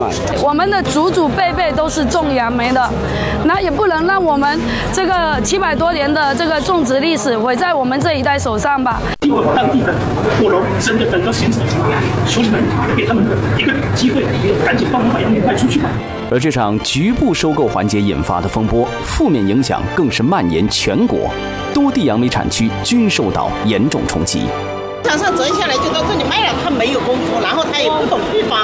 我们的祖祖辈辈都是种杨梅的，那也不能让我们这个700多年的这个种植历史毁在我们这一代手上吧。 因为当地的果农真的等到现在，兄弟们给他们一个机会，赶紧帮我们把杨梅卖出去吧。 而这场局部收购环节引发的风波，负面影响更是蔓延全国，多地杨梅产区均受到严重冲击。 厂商折下来就到这里卖了，他没有功夫，然后他也不懂地方。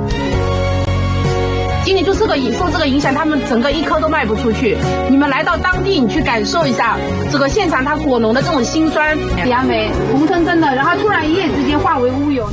今年就受这个影响，他们整个一颗都卖不出去。你们来到当地，你去感受一下这个现场，它果农的这种辛酸。杨梅红澄澄的，然后突然一夜之间化为乌有。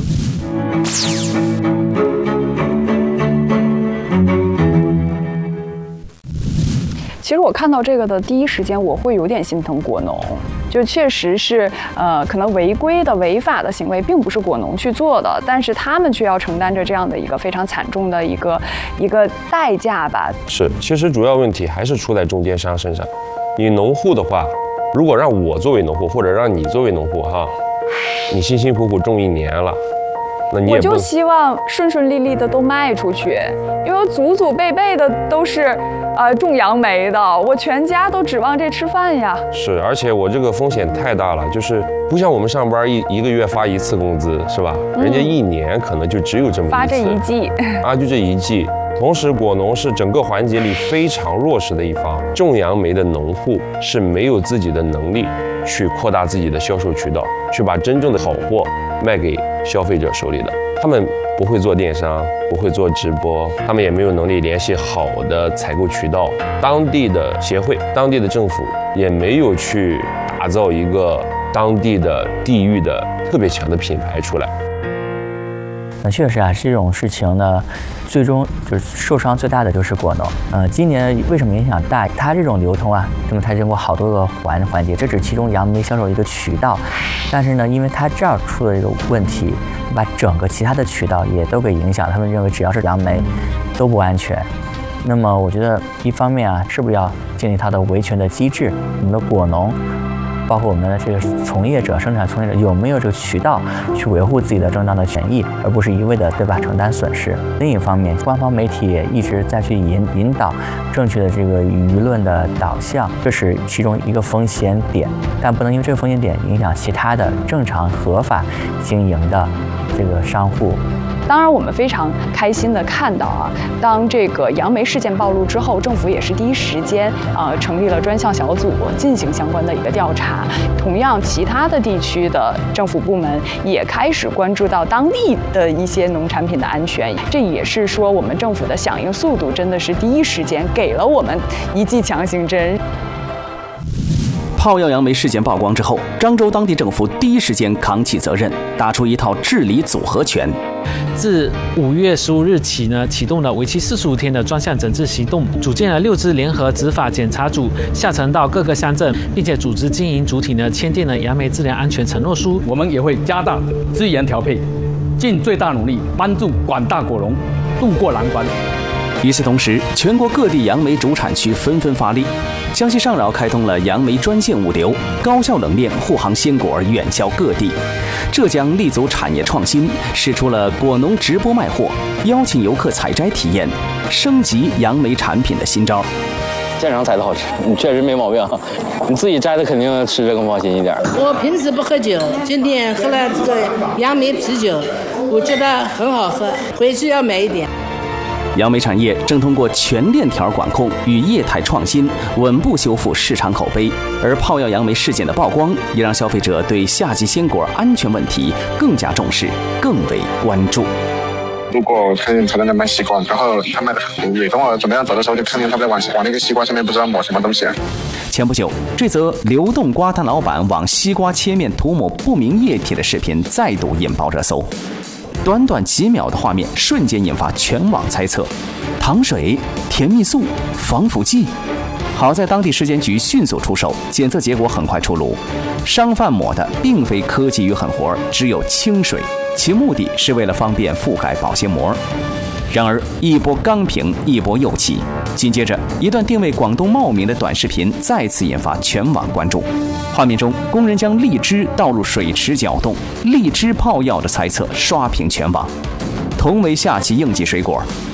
其实我看到这个的第一时间，我会有点心疼果农。就确实是，可能违规的、违法的行为并不是果农去做的，但是他们却要承担着这样的一个非常惨重的一个代价吧。 是，其实主要问题还是出在中间商身上。你农户的话，如果让我作为农户，或者让你作为农户哈，你辛辛苦苦种1年了，那你也我就希望顺顺利利的都卖出去，因为我祖祖辈辈的都是。种杨梅的，我全家都指望这吃饭呀。 是，而且我这个风险太大了，就是不像我们上班一个月发1次工资，是吧？人家1年可能就只有这么一次， 发这一季啊，就这一季。同时，果农是整个环节里非常弱势的一方，种杨梅的农户是没有自己的能力去扩大自己的销售渠道，去把真正的好货卖给消费者手里的。他们不会做电商，不会做直播，他们也没有能力联系好的采购渠道，当地的协会、当地的政府也没有去打造一个当地的地域的特别强的品牌出来。 那确实啊，这种事情呢，最终就是受伤最大的就是果农。今年为什么影响大？它这种流通啊，它经过好多个环节，这只是其中杨梅销售一个渠道，但是呢，因为它这儿出了一个问题，把整个其他的渠道也都给影响。他们认为只要是杨梅都不安全。那么我觉得一方面啊，是不是要建立它的维权的机制？我们的果农，包括我们的这个从业者、生产从业者有没有这个渠道去维护自己的正当的权益，而不是一味的对吧承担损失。另一方面，官方媒体也一直在去引导正确的这个舆论的导向，这是其中一个风险点，但不能因为这个风险点影响其他的正常合法经营的这个商户。 当然，我们非常开心地看到啊，当这个杨梅事件暴露之后，政府也是第一时间成立了专项小组进行相关的一个调查。同样，其他的地区的政府部门也开始关注到当地的一些农产品的安全。这也是说，我们政府的响应速度真的是第一时间给了我们一剂强心针。 泡药杨梅事件曝光之后，漳州当地政府第一时间扛起责任，打出一套治理组合拳。 自5月15日起呢，启动了为期45天的专项整治行动，组建了6支联合执法检查组，下沉到各个乡镇，并且组织经营主体呢签订了杨梅质量安全承诺书。 我们也会加大资源调配，尽最大努力帮助广大果农渡过难关。 与此同时，全国各地杨梅主产区纷纷发力。江西上饶开通了杨梅专线物流，高效冷链护航鲜果远销各地。浙江立足产业创新，使出了果农直播卖货，邀请游客采摘体验，升级杨梅产品的新招。 现场采的好吃，你确实没毛病。你自己摘的肯定吃着更放心一点。 我平时不喝酒，今天喝了这个杨梅啤酒，我觉得很好喝，回去要买一点。 杨梅产业正通过全链条管控与业态创新，稳步修复市场口碑。而泡药杨梅事件的曝光，也让消费者对夏季鲜果安全问题更加重视，更为关注。 如果客人在买西瓜，然后他买的很贵，等我准备要走的时候，就看见他在往那个西瓜上面不知道抹什么东西。 前不久，这则流动瓜摊老板往西瓜切面涂抹不明液体的视频再度引爆热搜。短短几秒的画面，瞬间引发全网猜测：糖水、甜蜜素、防腐剂。好在当地食监局迅速出手，检测结果很快出炉。商贩抹的并非科技与狠活，只有清水，其目的是为了方便覆盖保鲜膜。然而，一波刚评，一波又起。紧接着，一段定位广东茂名的短视频再次引发全网关注。画面中，工人将荔枝倒入水池搅动，荔枝泡药的猜测刷屏全网。同为夏季应季水果，